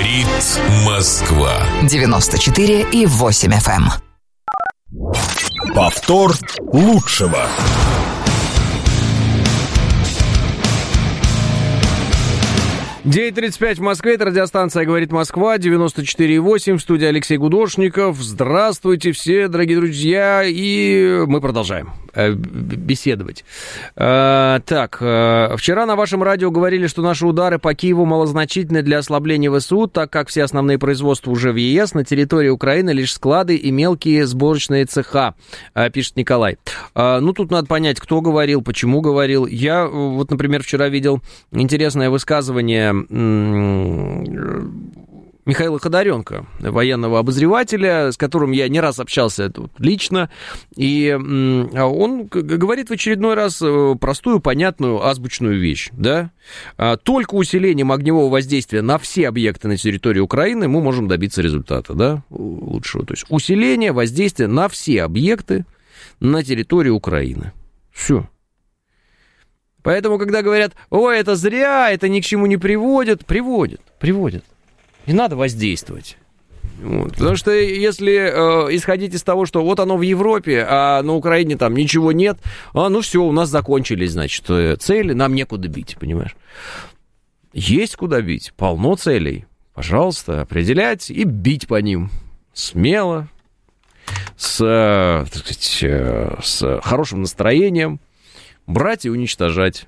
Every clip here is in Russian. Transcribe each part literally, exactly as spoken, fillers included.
Говорит Москва. девяносто четыре и восемь эф эм. Повтор лучшего. девять тридцать пять в Москве, это радиостанция «Говорит Москва», девяносто четыре и восемь, в студии Алексей Гудошников. Здравствуйте все, дорогие друзья, и мы продолжаем э, беседовать. Э, так, э, вчера на вашем радио говорили, что наши удары по Киеву малозначительны для ослабления ВСУ, так как все основные производства уже в ЕС, на территории Украины лишь склады и мелкие сборочные цеха, э, пишет Николай. Э, ну, тут надо понять, кто говорил, почему говорил. Я, вот, например, вчера видел интересное высказывание Михаила Ходоренко, военного обозревателя, с которым я не раз общался тут лично, и он говорит в очередной раз простую, понятную, азбучную вещь, да? Только усилением огневого воздействия на все объекты на территории Украины мы можем добиться результата, да, лучшего. То есть усиление воздействия на все объекты на территории Украины. Все. Поэтому, когда говорят, ой, это зря, это ни к чему не приводит, приводит, приводит. И надо воздействовать. Вот. Потому что если э, исходить из того, что вот оно в Европе, а на Украине там ничего нет, а, ну все, у нас закончились, значит, цели, нам некуда бить, понимаешь? Есть куда бить, полно целей. Пожалуйста, определять и бить по ним смело, с, так сказать, с хорошим настроением. Брать и уничтожать.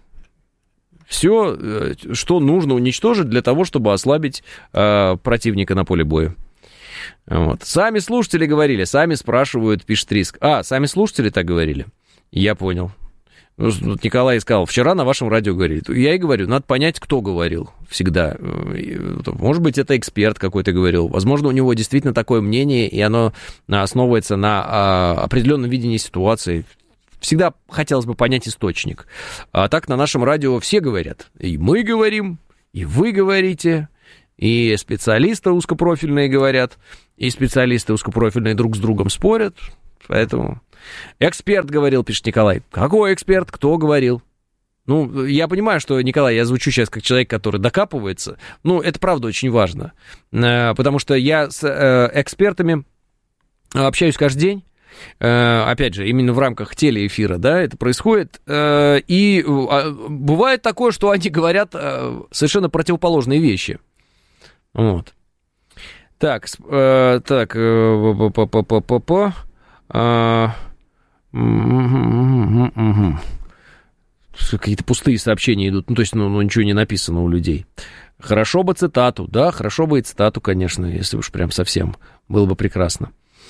Все, что нужно уничтожить для того, чтобы ослабить э, противника на поле боя. Вот. Сами слушатели говорили, сами спрашивают, пишет Риск. А, сами слушатели так говорили? Я понял. Вот Николай сказал, вчера на вашем радио говорили. Я и говорю, надо понять, кто говорил всегда. Может быть, это эксперт какой-то говорил. Возможно, у него действительно такое мнение, и оно основывается на определенном видении ситуации. Всегда хотелось бы понять источник. А так на нашем радио все говорят. И мы говорим, и вы говорите, и специалисты узкопрофильные говорят, и специалисты узкопрофильные друг с другом спорят. Поэтому эксперт говорил, пишет Николай. Какой эксперт? Кто говорил? Ну, я понимаю, что, Николай, я звучу сейчас как человек, который докапывается. Ну, это правда очень важно. Потому что я с экспертами общаюсь каждый день. Опять же, именно в рамках телеэфира, да, это происходит, и бывает такое, что они говорят совершенно противоположные вещи. Вот. Так, так, какие-то пустые сообщения идут, ну, то есть, ну, ну, ничего не написано у людей. Хорошо бы цитату, да, хорошо бы и цитату, конечно, если уж прям совсем, было бы прекрасно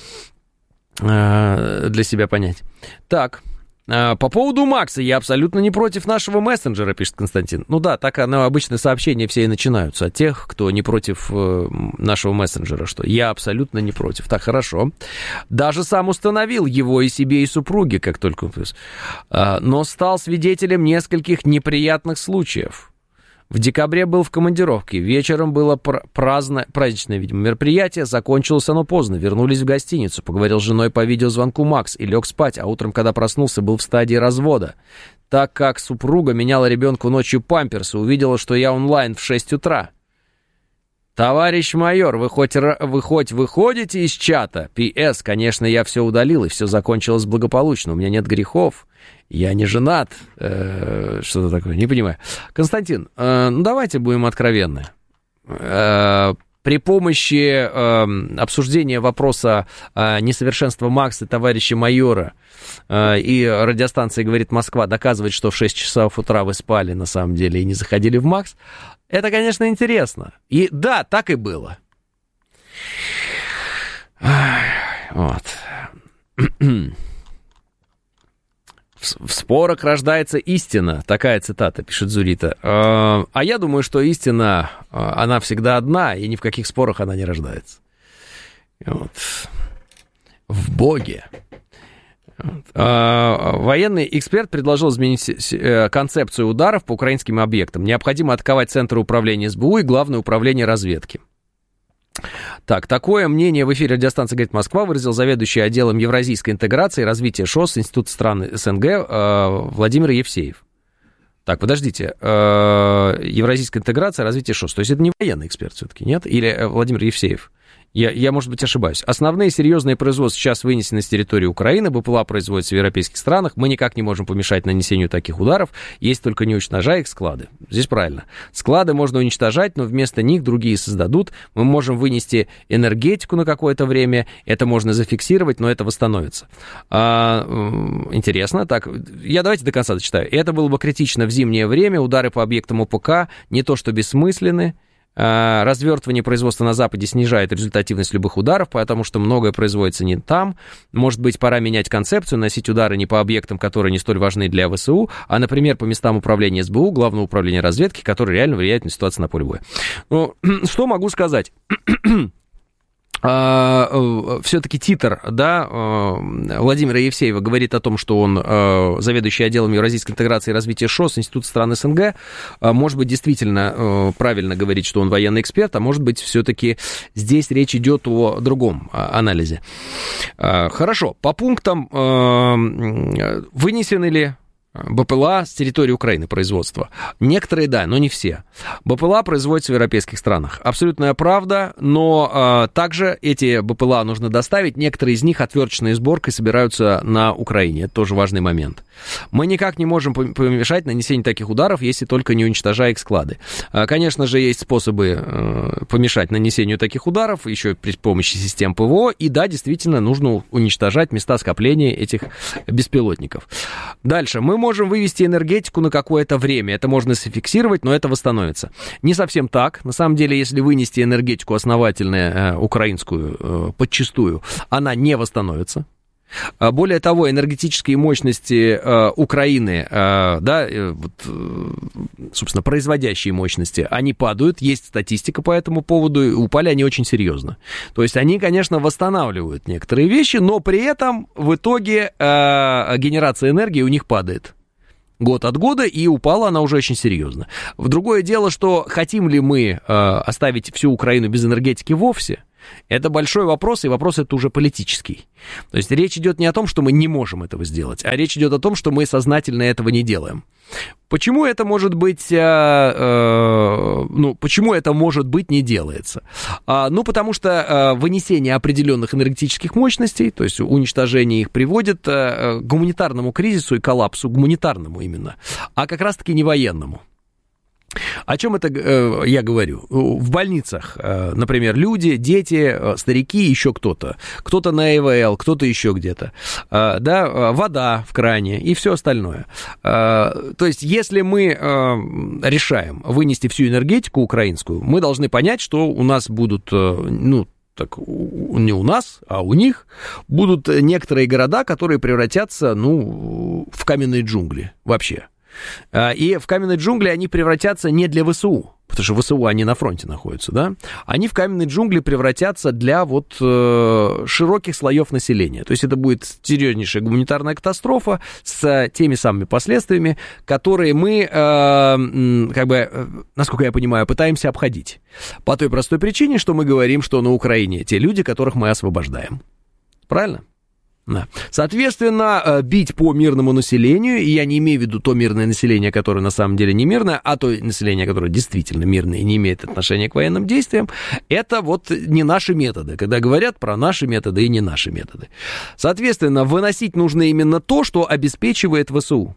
для себя понять. Так, по поводу Макса, я абсолютно не против нашего мессенджера, пишет Константин. Ну да, так оно, обычно сообщения все и начинаются от тех, кто не против нашего мессенджера, что я абсолютно не против. Так, хорошо. Даже сам установил его и себе, и супруге, как только он... Но стал свидетелем нескольких неприятных случаев. В декабре был в командировке. Вечером было праздно, праздничное, видимо, мероприятие. Закончилось оно поздно. Вернулись в гостиницу. Поговорил с женой по видеозвонку Макс и лег спать. А утром, когда проснулся, был в стадии развода. Так как супруга меняла ребенку ночью памперсы, увидела, что я онлайн в шесть утра. Товарищ майор, вы хоть, вы хоть выходите из чата? Пи эс, конечно, я все удалил, и все закончилось благополучно. У меня нет грехов. Я не женат. Э, что-то такое, не понимаю. Константин, э, ну давайте будем откровенны. Э, при помощи э, обсуждения вопроса э, несовершенства Макса, товарища майора, э, и радиостанция «Говорит Москва» доказывает, что в шесть часов утра вы спали на самом деле и не заходили в Макс, это, конечно, интересно. И да, так и было. Вот. В спорах рождается истина. Такая цитата, пишет Зурита. А я думаю, что истина, она всегда одна, и ни в каких спорах она не рождается. Вот. В Боге. Вот. Военный эксперт предложил изменить концепцию ударов по украинским объектам. Необходимо атаковать центры управления эс бэ у и Главное управление разведки. Так, такое мнение в эфире радиостанции «Говорит Москва» выразил заведующий отделом евразийской интеграции и развития ШОС Института стран СНГ Владимир Евсеев. Так, подождите, евразийская интеграция, развитие ШОС, то есть это не военный эксперт все-таки, нет? Или Владимир Евсеев? Я, я, может быть, ошибаюсь. Основные серьезные производства сейчас вынесены с территории Украины, БПЛА производятся в европейских странах, мы никак не можем помешать нанесению таких ударов, если только не уничтожая их склады. Здесь правильно. Склады можно уничтожать, но вместо них другие создадут. Мы можем вынести энергетику на какое-то время, это можно зафиксировать, но это восстановится. А, интересно. Так, я давайте до конца дочитаю. Это было бы критично в зимнее время, удары по объектам ОПК не то что бессмысленны. Развертывание производства на Западе снижает результативность любых ударов, потому что многое производится не там. Может быть, пора менять концепцию, носить удары не по объектам, которые не столь важны для ВСУ, а, например, по местам управления СБУ, Главного управления разведки, которые реально влияют на ситуацию на поле боя. Ну, что могу сказать? Все-таки титр, да, Владимира Евсеева говорит о том, что он заведующий отделом евразийской интеграции и развития ШОС Института стран СНГ. Может быть, действительно правильно говорить, что он военный эксперт, а может быть, все-таки здесь речь идет о другом анализе. Хорошо, по пунктам вынесены ли БПЛА с территории Украины производства? Некоторые, да, но не все. БПЛА производятся в европейских странах. Абсолютная правда, но а, также эти БПЛА нужно доставить. Некоторые из них отверточной сборкой собираются на Украине. Это тоже важный момент. Мы никак не можем помешать нанесению таких ударов, если только не уничтожая их склады. А, конечно же, есть способы а, помешать нанесению таких ударов, еще при помощи систем ПВО. И да, действительно, нужно уничтожать места скопления этих беспилотников. Дальше. Мы можем вывести энергетику на какое-то время. Это можно зафиксировать, но это восстановится. Не совсем так. На самом деле, если вынести энергетику основательную, э, украинскую, э, подчистую, она не восстановится. Более того, энергетические мощности э, Украины, э, да, э, вот, э, собственно, производящие мощности, они падают, есть статистика по этому поводу, и упали они очень серьезно. То есть они, конечно, восстанавливают некоторые вещи, но при этом в итоге э, генерация энергии у них падает год от года, и упала она уже очень серьезно. Другое дело, что хотим ли мы э, оставить всю Украину без энергетики вовсе, это большой вопрос, и вопрос это уже политический. То есть речь идет не о том, что мы не можем этого сделать, а речь идет о том, что мы сознательно этого не делаем. Почему это может быть, э, э, ну, почему это может быть не делается? А, ну, потому что э, вынесение определенных энергетических мощностей, то есть уничтожение их, приводит э, к гуманитарному кризису и коллапсу, гуманитарному именно, а как раз-таки не военному. О чем это э, я говорю? В больницах, э, например, люди, дети, э, старики, еще кто-то. Кто-то на ИВЛ, кто-то еще где-то. Э, да, э, вода в кране и все остальное. Э, то есть, если мы э, решаем вынести всю энергетику украинскую, мы должны понять, что у нас будут, э, ну, так не у нас, а у них будут некоторые города, которые превратятся, ну, в каменные джунгли вообще. И в каменные джунгли они превратятся не для ВСУ, потому что ВСУ они на фронте находятся, да? Они в каменные джунгли превратятся для вот э, широких слоев населения. То есть это будет серьезнейшая гуманитарная катастрофа с теми самыми последствиями, которые мы, э, как бы, э, насколько я понимаю, пытаемся обходить. По той простой причине, что мы говорим, что на Украине те люди, которых мы освобождаем. Правильно? Да. Соответственно, бить по мирному населению, и я не имею в виду то мирное население, которое на самом деле не мирное, а то население, которое действительно мирное и не имеет отношения к военным действиям, это вот не наши методы, когда говорят про наши методы и не наши методы. Соответственно, выносить нужно именно то, что обеспечивает ВСУ.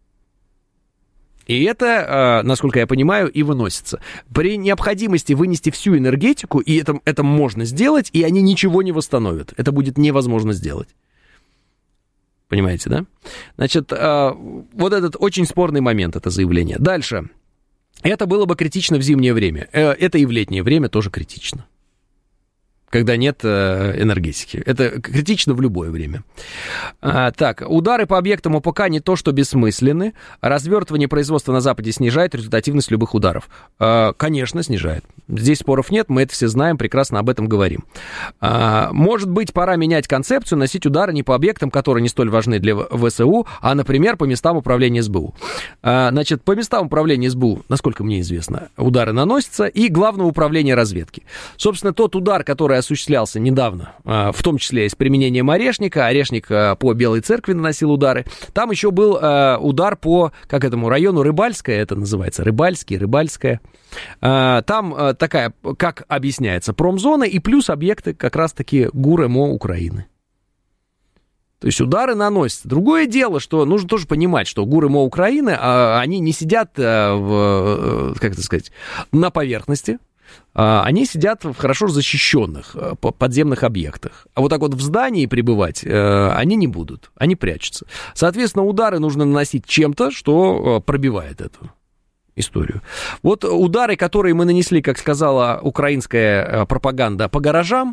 И это, насколько я понимаю, и выносится. При необходимости вынести всю энергетику, и это, это можно сделать, и они ничего не восстановят. Это будет невозможно сделать. Понимаете, да? Значит, вот этот очень спорный момент, это заявление. Дальше. Это было бы критично в зимнее время. Это и в летнее время тоже критично, когда нет энергетики. Это критично в любое время. А, так, удары по объектам ОПК не то что бессмысленны. Развертывание производства на Западе снижает результативность любых ударов. А, конечно, снижает. Здесь споров нет, мы это все знаем, прекрасно об этом говорим. А, может быть, пора менять концепцию, носить удары не по объектам, которые не столь важны для ВСУ, а, например, по местам управления СБУ. А, значит, по местам управления СБУ, насколько мне известно, удары наносятся, и Главного управления разведки. Собственно, тот удар, который который осуществлялся недавно, в том числе и с применением орешника, орешник по Белой Церкви наносил удары, там еще был удар по, как этому району, Рыбальское, это называется, Рыбальский, Рыбальское. Там такая, как объясняется, промзона и плюс объекты как раз-таки ГУР-МО Украины. То есть удары наносятся. Другое дело, что нужно тоже понимать, что ГУР-МО Украины, они не сидят, в, как это сказать, на поверхности, они сидят в хорошо защищенных подземных объектах. А вот так вот в здании пребывать они не будут, они прячутся. Соответственно, удары нужно наносить чем-то, что пробивает эту историю. Вот удары, которые мы нанесли, как сказала украинская пропаганда, по гаражам,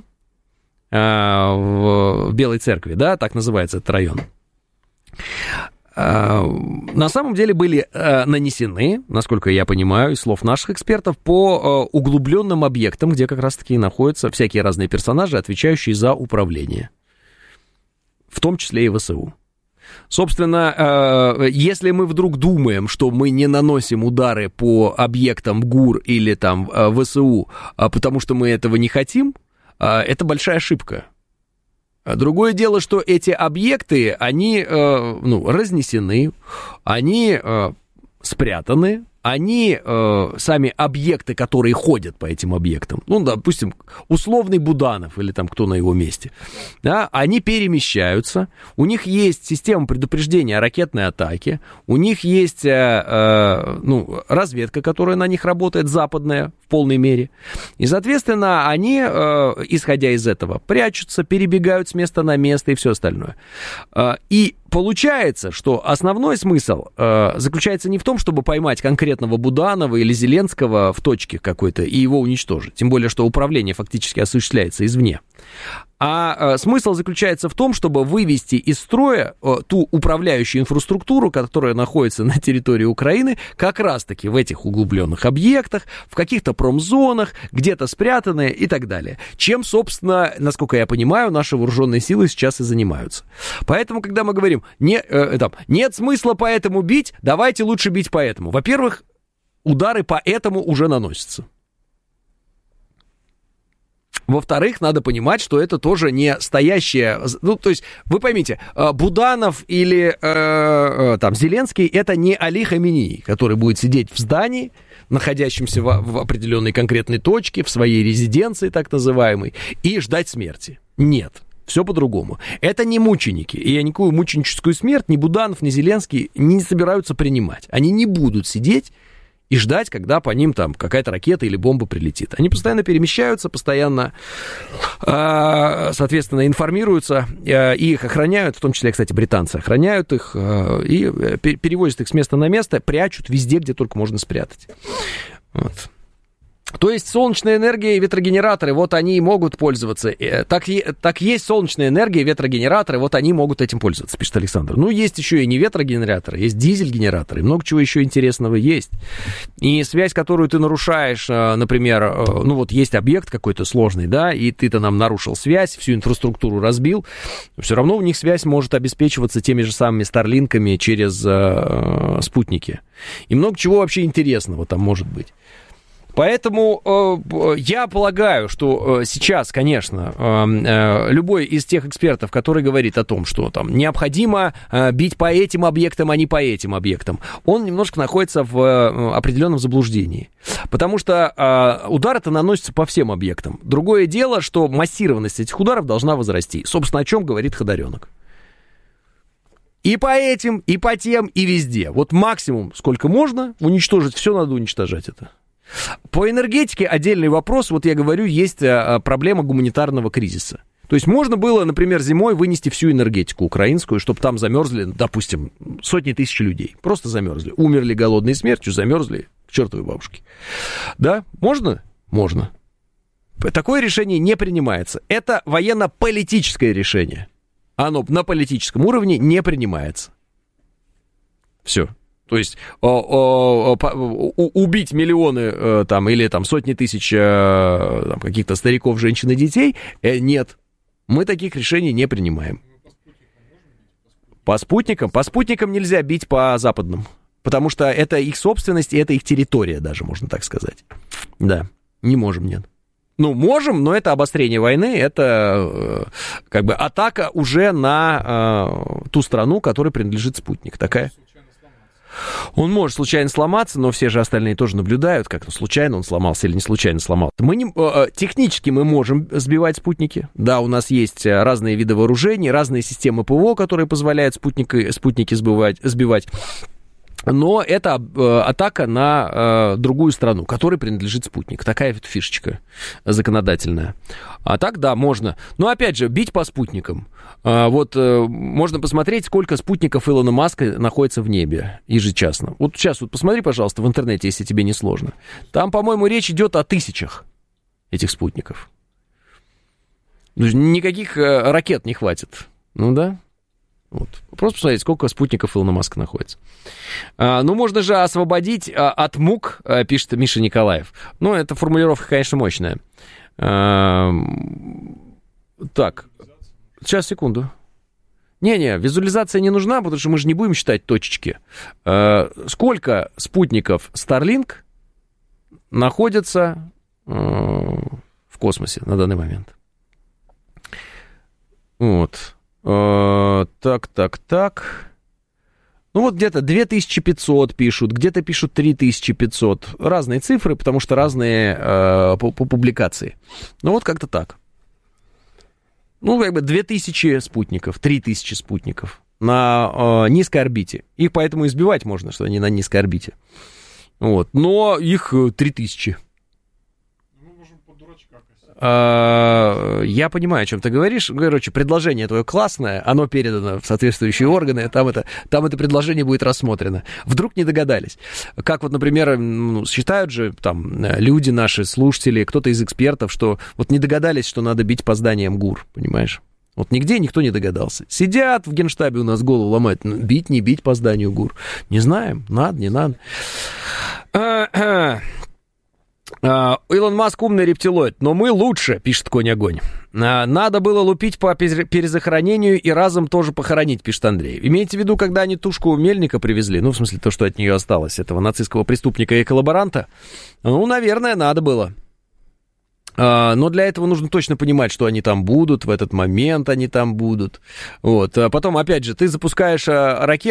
в Белой Церкви, да, так называется этот район, на самом деле были нанесены, насколько я понимаю, из слов наших экспертов, по углубленным объектам, где как раз-таки находятся всякие разные персонажи, отвечающие за управление, в том числе и ВСУ. Собственно, если мы вдруг думаем, что мы не наносим удары по объектам ГУР или там ВСУ, потому что мы этого не хотим, это большая ошибка. Другое дело, что эти объекты, они ну, разнесены, они спрятаны, они, э, сами объекты, которые ходят по этим объектам, ну, допустим, условный Буданов или там кто на его месте, да, они перемещаются, у них есть система предупреждения о ракетной атаке, у них есть, э, э, ну, разведка, которая на них работает, западная, в полной мере, и, соответственно, они, э, исходя из этого, прячутся, перебегают с места на место и все остальное. Э, и получается, что основной смысл э, заключается не в том, чтобы поймать конкретного Буданова или Зеленского в точке какой-то и его уничтожить, тем более, что управление фактически осуществляется извне. А э, смысл заключается в том, чтобы вывести из строя э, ту управляющую инфраструктуру, которая находится на территории Украины, как раз-таки в этих углубленных объектах, в каких-то промзонах, где-то спрятанные и так далее. Чем, собственно, насколько я понимаю, наши вооруженные силы сейчас и занимаются. Поэтому, когда мы говорим, не, э, там, нет смысла по этому бить, давайте лучше бить по этому. Во-первых, удары по этому уже наносятся. Во-вторых, надо понимать, что это тоже не стоящее... Ну, то есть, вы поймите, Буданов или э, там, Зеленский — это не Али Хаменеи, который будет сидеть в здании, находящемся в, в определенной конкретной точке, в своей резиденции, так называемой, и ждать смерти. Нет. Все по-другому. Это не мученики. И никакую мученическую смерть ни Буданов, ни Зеленский не собираются принимать. Они не будут сидеть и ждать, когда по ним там какая-то ракета или бомба прилетит. Они постоянно перемещаются, постоянно, соответственно, информируются, и их охраняют, в том числе, кстати, британцы охраняют их, и перевозят их с места на место, прячут везде, где только можно спрятать. Вот. То есть солнечная энергия и ветрогенераторы, вот они и могут пользоваться. Так, так есть солнечная энергия и ветрогенераторы, вот они могут этим пользоваться, пишет Александр. Ну, есть еще и не ветрогенераторы, есть дизель-генераторы, много чего еще интересного есть. И связь, которую ты нарушаешь, например, ну вот есть объект какой-то сложный, да, и ты-то нам нарушил связь, всю инфраструктуру разбил, все равно у них связь может обеспечиваться теми же самыми старлинками через э, спутники. И много чего вообще интересного там может быть. Поэтому э, я полагаю, что э, сейчас, конечно, э, э, любой из тех экспертов, который говорит о том, что там необходимо э, бить по этим объектам, а не по этим объектам, он немножко находится в э, определенном заблуждении. Потому что э, удары-то наносятся по всем объектам. Другое дело, что массированность этих ударов должна возрасти. Собственно, о чем говорит Ходоренок. И по этим, и по тем, и везде. Вот максимум, сколько можно уничтожить, все надо уничтожать это. По энергетике отдельный вопрос, вот я говорю, есть проблема гуманитарного кризиса. То есть можно было, например, зимой вынести всю энергетику украинскую, чтобы там замерзли, допустим, сотни тысяч людей. Просто замерзли. Умерли голодной смертью, замерзли к чертовой бабушке. Да? Можно? Можно. Такое решение не принимается. Это военно-политическое решение. Оно на политическом уровне не принимается. Все. То есть о, о, о, убить миллионы там, или там, сотни тысяч там, каких-то стариков, женщин и детей, э, нет. Мы таких решений не принимаем. По спутникам? По спутникам нельзя бить по западным. Потому что это их собственность, и это их территория даже, можно так сказать. Да, не можем, нет. Ну, можем, но это обострение войны, это как бы атака уже на э, ту страну, которой принадлежит спутник. Такая. Он может случайно сломаться, но все же остальные тоже наблюдают, как случайно он сломался или не случайно сломался. Мы не, э, технически мы можем сбивать спутники. Да, у нас есть разные виды вооружений, разные системы ПВО, которые позволяют спутники, спутники сбивать, сбивать. Но это э, атака на э, другую страну, которой принадлежит спутник. Такая вот фишечка законодательная. А так, да, можно. Но, опять же, бить по спутникам. Э, вот э, можно посмотреть, сколько спутников Илона Маска находится в небе ежечасно. Вот сейчас вот посмотри, пожалуйста, в интернете, если тебе не сложно. Там, по-моему, речь идет о тысячах этих спутников. Никаких э, ракет не хватит. Ну да. Вот. Просто посмотрите, сколько спутников Илона Маска находится. А, ну, можно же освободить а, от мук, а, пишет Миша Николаев. Ну, эта формулировка, конечно, мощная. А, так, сейчас, секунду. Не-не, визуализация не нужна, потому что мы же не будем считать точечки. А, сколько спутников Starlink находится а, в космосе на данный момент? Вот. Так, так, так. Ну вот где-то две тысячи пятьсот пишут, где-то пишут три тысячи пятьсот. Разные цифры, потому что разные э, по, по публикации. Ну вот как-то так. Ну как бы две тысячи спутников, три тысячи спутников на э, низкой орбите. Их поэтому избивать можно, что они на низкой орбите. Вот. Но их три тысячи. Я понимаю, о чем ты говоришь. Короче, предложение твое классное, оно передано в соответствующие органы, там это, там это предложение будет рассмотрено. Вдруг не догадались. Как вот, например, ну, считают же там люди, наши слушатели, кто-то из экспертов, что вот не догадались, что надо бить по зданиям ГУР, понимаешь? Вот нигде никто не догадался. Сидят в Генштабе у нас голову ломают. Бить, не бить по зданию ГУР. Не знаем, надо, не надо. Uh, Илон Маск умный рептилоид, но мы лучше, пишет Конь-огонь. Uh, надо было лупить по перезахоронению и разом тоже похоронить, пишет Андрей. Имеете в виду, когда они тушку Мельника привезли? Ну, в смысле, то, что от нее осталось, этого нацистского преступника и коллаборанта? Ну, наверное, надо было. Uh, но для этого нужно точно понимать, что они там будут, в этот момент они там будут. Вот. А потом, опять же, ты запускаешь uh, ракету,